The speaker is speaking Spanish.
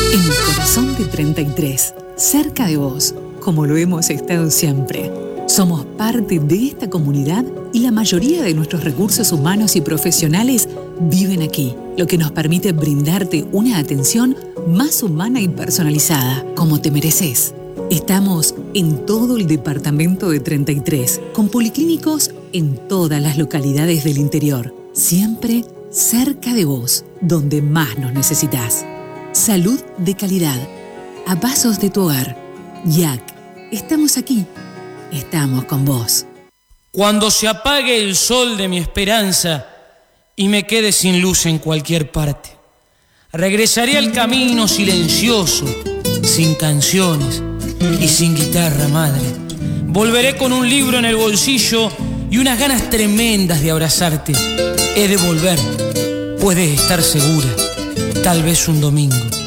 En el corazón de 33, cerca de vos, como lo hemos estado siempre. Somos parte de esta comunidad y la mayoría de nuestros recursos humanos y profesionales viven aquí, lo que nos permite brindarte una atención más humana y personalizada, como te mereces. Estamos en todo el departamento de 33, con policlínicos en todas las localidades del interior, siempre cerca de vos, donde más nos necesitas. Salud de calidad, a pasos de tu hogar. YAC, estamos aquí, estamos con vos. Cuando se apague el sol de mi esperanza y me quede sin luz en cualquier parte, regresaré al camino silencioso, sin canciones y sin guitarra madre. Volveré con un libro en el bolsillo y unas ganas tremendas de abrazarte. He de volver, puedes estar segura, tal vez un domingo.